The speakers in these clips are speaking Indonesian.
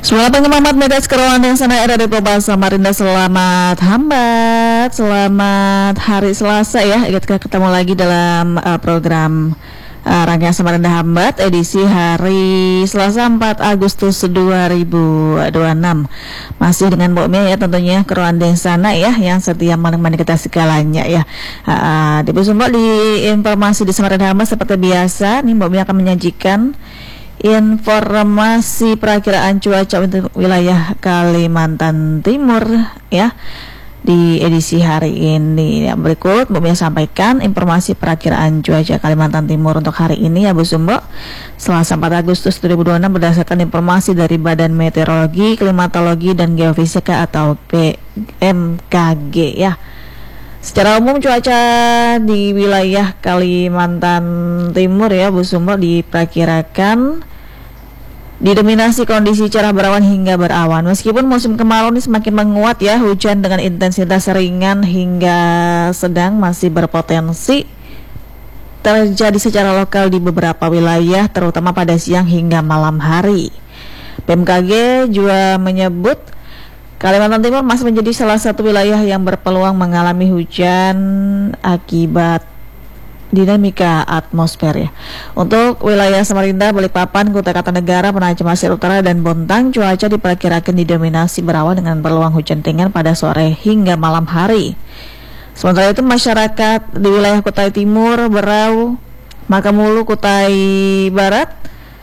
Selamat pagi Muhammad Medas Kerawan yang sana era di Provinsi Samarinda. Selamat hambat, selamat hari Selasa ya. Kita ketemu lagi dalam program Rangkaian Samarinda Hambat edisi hari Selasa 4 Agustus 2026. Masih dengan Mbok Mia ya tentunya Kerawan yang sana ya yang setia menemani kita segalanya ya. Di Busumbo di informasi di Samarinda Hambat seperti biasa nih Mbok Mia akan menyajikan informasi perakiraan cuaca untuk wilayah Kalimantan Timur ya di edisi hari ini. Yang berikut Mbak Mia sampaikan informasi perakiraan cuaca Kalimantan Timur untuk hari ini ya Bu Sumbo, Selasa 4 Agustus 2026 berdasarkan informasi dari Badan Meteorologi, Klimatologi dan Geofisika atau BMKG ya. Secara umum cuaca di wilayah Kalimantan Timur ya Bu Sumbo diperkirakan didominasi kondisi cerah berawan hingga berawan. Meskipun musim kemarau ini semakin menguat ya, hujan dengan intensitas ringan hingga sedang masih berpotensi terjadi secara lokal di beberapa wilayah terutama pada siang hingga malam hari. BMKG juga menyebut Kalimantan Timur masih menjadi salah satu wilayah yang berpeluang mengalami hujan akibat dinamika atmosfer ya. Untuk wilayah Samarinda, Balikpapan, Kutai Kartanegara, Penajam Pasir Utara dan Bontang, cuaca diperkirakan didominasi berawan dengan peluang hujan ringan pada sore hingga malam hari. Sementara itu masyarakat di wilayah Kutai Timur, Berau, Makamulu, Kutai Barat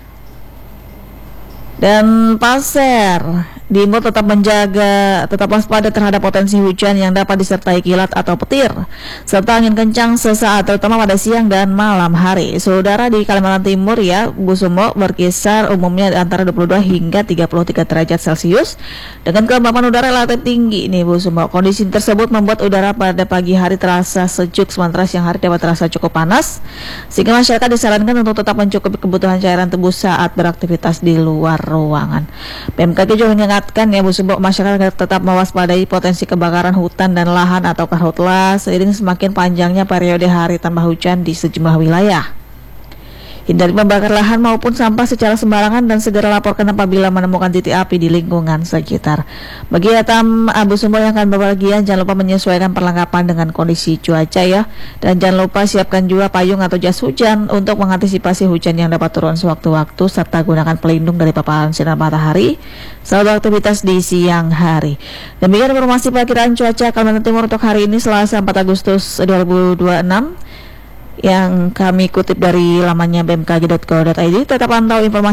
dan Pasir diimbau tetap waspada terhadap potensi hujan yang dapat disertai kilat atau petir serta angin kencang sesaat terutama pada siang dan malam hari. Saudara di Kalimantan Timur ya Bu Sumbo berkisar umumnya antara 22 hingga 33 derajat Celcius dengan kelembapan udara relatif tinggi nih Bu Sumbo. Kondisi tersebut membuat udara pada pagi hari terasa sejuk sementara siang hari dapat terasa cukup panas sehingga masyarakat disarankan untuk tetap mencukupi kebutuhan cairan tubuh saat beraktivitas di luar ruangan. BMKG juga mengingatkan ya Bu Sumbo, masyarakat tetap mewaspadai potensi kebakaran hutan dan lahan atau karhutla seiring semakin panjangnya periode hari tanpa hujan di sejumlah wilayah. Hindari membakar lahan maupun sampah secara sembarangan dan segera laporkan apabila menemukan titik api di lingkungan sekitar. Bagi Atam Bu Sumbo yang akan berpergian, jangan lupa menyesuaikan perlengkapan dengan kondisi cuaca ya. Dan jangan lupa siapkan juga payung atau jas hujan untuk mengantisipasi hujan yang dapat turun sewaktu-waktu serta gunakan pelindung dari paparan sinar matahari saat aktivitas di siang hari. Demikian informasi perakiraan cuaca Kalimantan Timur untuk hari ini Selasa 4 Agustus 2026 yang kami kutip dari lamannya bmkg.go.id. Tetap pantau informasi